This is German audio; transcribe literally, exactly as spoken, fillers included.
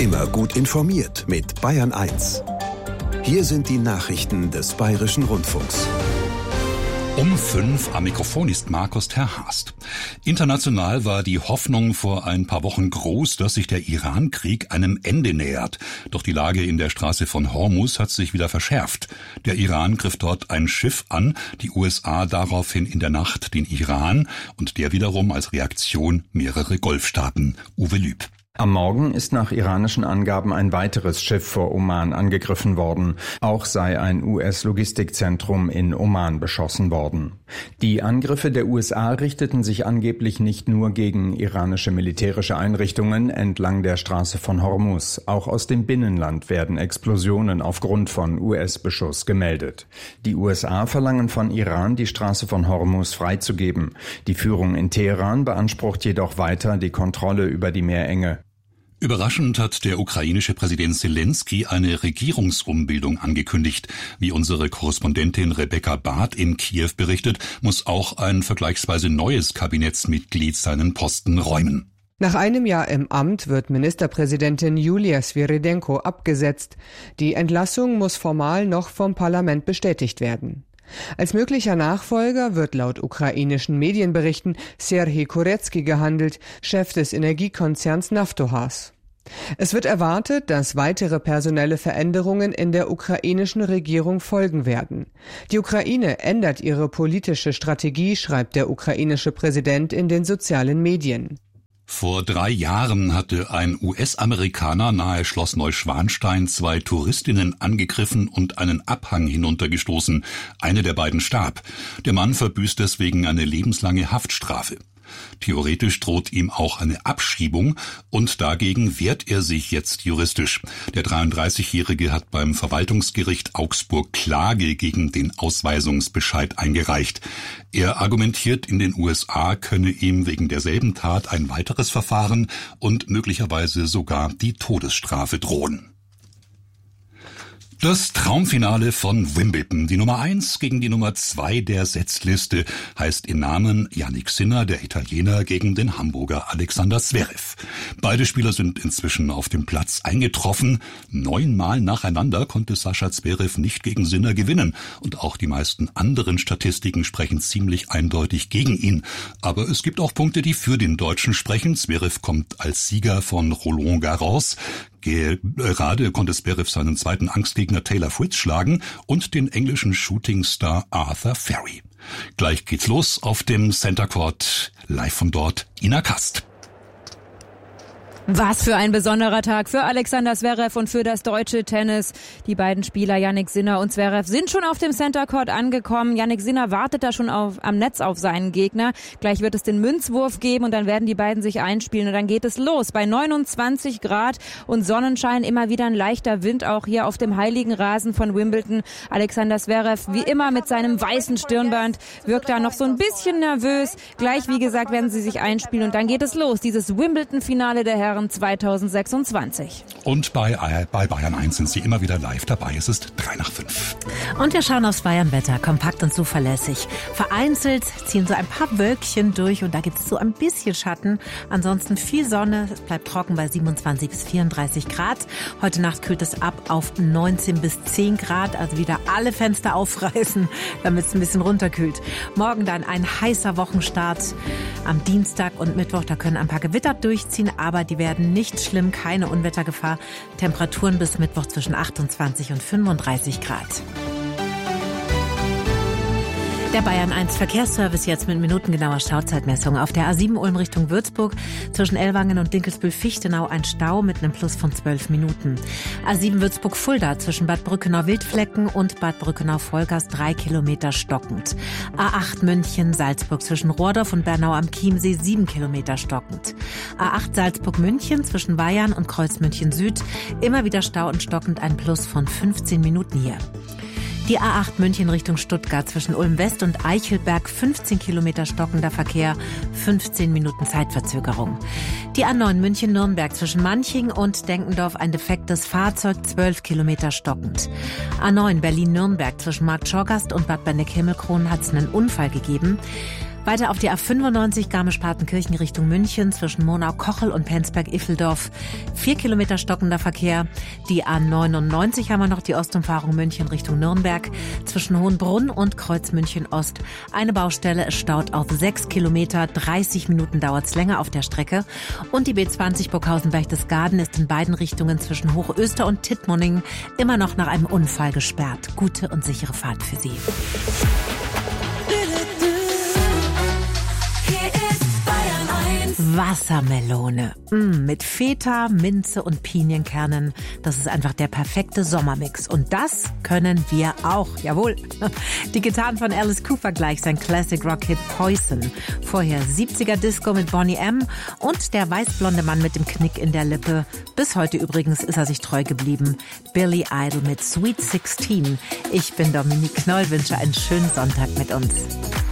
Immer gut informiert mit Bayern eins. Hier sind die Nachrichten des Bayerischen Rundfunks. Um fünf am Mikrofon ist Markus Terhast. International war die Hoffnung vor ein paar Wochen groß, dass sich der Iran-Krieg einem Ende nähert. Doch die Lage in der Straße von Hormuz hat sich wieder verschärft. Der Iran griff dort ein Schiff an, die U S A daraufhin in der Nacht den Iran und der wiederum als Reaktion mehrere Golfstaaten. Uwe Lüb. Am Morgen ist nach iranischen Angaben ein weiteres Schiff vor Oman angegriffen worden. Auch sei ein U S-Logistikzentrum in Oman beschossen worden. Die Angriffe der U S A richteten sich angeblich nicht nur gegen iranische militärische Einrichtungen entlang der Straße von Hormuz. Auch aus dem Binnenland werden Explosionen aufgrund von U S-Beschuss gemeldet. Die U S A verlangen von Iran, die Straße von Hormuz freizugeben. Die Führung in Teheran beansprucht jedoch weiter die Kontrolle über die Meerenge. Überraschend hat der ukrainische Präsident Zelensky eine Regierungsumbildung angekündigt. Wie unsere Korrespondentin Rebecca Barth in Kiew berichtet, muss auch ein vergleichsweise neues Kabinettsmitglied seinen Posten räumen. Nach einem Jahr im Amt wird Ministerpräsidentin Julia Sviridенko abgesetzt. Die Entlassung muss formal noch vom Parlament bestätigt werden. Als möglicher Nachfolger wird laut ukrainischen Medienberichten Serhij Kurecki gehandelt, Chef des Energiekonzerns Naftogaz. Es wird erwartet, dass weitere personelle Veränderungen in der ukrainischen Regierung folgen werden. Die Ukraine ändert ihre politische Strategie, schreibt der ukrainische Präsident in den sozialen Medien. Vor drei Jahren hatte ein U S-Amerikaner nahe Schloss Neuschwanstein zwei Touristinnen angegriffen und einen Abhang hinuntergestoßen. Eine der beiden starb. Der Mann verbüßt deswegen eine lebenslange Haftstrafe. Theoretisch droht ihm auch eine Abschiebung und dagegen wehrt er sich jetzt juristisch. Der dreiunddreißigjährige hat beim Verwaltungsgericht Augsburg Klage gegen den Ausweisungsbescheid eingereicht. Er argumentiert, in den U S A könne ihm wegen derselben Tat ein weiteres Verfahren und möglicherweise sogar die Todesstrafe drohen. Das Traumfinale von Wimbledon. Die Nummer eins gegen die Nummer zwei der Setzliste heißt im Namen Jannik Sinner, der Italiener, gegen den Hamburger Alexander Zverev. Beide Spieler sind inzwischen auf dem Platz eingetroffen. Neunmal nacheinander konnte Sascha Zverev nicht gegen Sinner gewinnen. Und auch die meisten anderen Statistiken sprechen ziemlich eindeutig gegen ihn. Aber es gibt auch Punkte, die für den Deutschen sprechen. Zverev kommt als Sieger von Roland Garros. Gerade konnte Zverev seinen zweiten Angstgegner Taylor Fritz schlagen und den englischen Shootingstar Arthur Ferry. Gleich geht's los auf dem Center Court. Live von dort, Ina Kast. Was für ein besonderer Tag für Alexander Zverev und für das deutsche Tennis. Die beiden Spieler Jannik Sinner und Zverev sind schon auf dem Center Court angekommen. Jannik Sinner wartet da schon auf, am Netz auf seinen Gegner. Gleich wird es den Münzwurf geben und dann werden die beiden sich einspielen und dann geht es los. Bei neunundzwanzig Grad und Sonnenschein, immer wieder ein leichter Wind auch hier auf dem heiligen Rasen von Wimbledon. Alexander Zverev wie immer mit seinem weißen Stirnband wirkt da noch so ein bisschen nervös. Gleich, wie gesagt, werden sie sich einspielen und dann geht es los. Dieses Wimbledon-Finale der Herren zweitausendsechsundzwanzig. Und bei, äh, bei Bayern eins sind Sie immer wieder live dabei. Es ist drei nach fünf. Und wir schauen aufs Bayern-Wetter. Kompakt und zuverlässig. Vereinzelt ziehen so ein paar Wölkchen durch und da gibt es so ein bisschen Schatten. Ansonsten viel Sonne. Es bleibt trocken bei siebenundzwanzig bis vierunddreißig Grad. Heute Nacht kühlt es ab auf neunzehn bis zehn Grad. Also wieder alle Fenster aufreißen, damit es ein bisschen runterkühlt. Morgen dann ein heißer Wochenstart. Am Dienstag und Mittwoch, da können ein paar Gewitter durchziehen, aber die werden nicht schlimm, keine Unwettergefahr. Temperaturen bis Mittwoch zwischen achtundzwanzig und fünfunddreißig Grad. Der Bayern eins Verkehrsservice jetzt mit minutengenauer Stauzeitmessung. Auf der A sieben Ulm Richtung Würzburg zwischen Ellwangen und Dinkelsbühl-Fichtenau ein Stau mit einem Plus von zwölf Minuten. A sieben Würzburg-Fulda zwischen Bad Brückenau-Wildflecken und Bad Brückenau-Vollgas drei Kilometer stockend. A acht München-Salzburg zwischen Rohrdorf und Bernau am Chiemsee sieben Kilometer stockend. A acht Salzburg-München zwischen Weyarn und Kreuzmünchen-Süd immer wieder Stau und stockend ein Plus von fünfzehn Minuten hier. Die A acht München Richtung Stuttgart zwischen Ulm West und Eichelberg fünfzehn Kilometer stockender Verkehr, fünfzehn Minuten Zeitverzögerung. Die A neun München Nürnberg zwischen Manching und Denkendorf ein defektes Fahrzeug, zwölf Kilometer stockend. A neun Berlin Nürnberg zwischen Markt Schorgast und Bad Benneck-Himmelkron hat es einen Unfall gegeben. Weiter auf die A fünfundneunzig Garmisch-Partenkirchen Richtung München zwischen Monau-Kochel und Penzberg-Iffeldorf. Vier Kilometer stockender Verkehr. Die A neunundneunzig haben wir noch, die Ostumfahrung München Richtung Nürnberg zwischen Hohenbrunn und Kreuz München Ost. Eine Baustelle, es staut auf sechs Kilometer. dreißig Minuten dauert es länger auf der Strecke. Und die B zwanzig Burghausen-Berchtesgaden ist in beiden Richtungen zwischen Hochöster und Tittmoning immer noch nach einem Unfall gesperrt. Gute und sichere Fahrt für Sie. Wassermelone. Mm, mit Feta, Minze und Pinienkernen. Das ist einfach der perfekte Sommermix. Und das können wir auch. Jawohl. Die Gitarren von Alice Cooper gleich sein Classic Rock Hit Poison. Vorher siebziger Disco mit Boney M. Und der weißblonde Mann mit dem Knick in der Lippe. Bis heute übrigens ist er sich treu geblieben. Billy Idol mit Sweet sixteen. Ich bin Dominique Knoll, wünsche einen schönen Sonntag mit uns.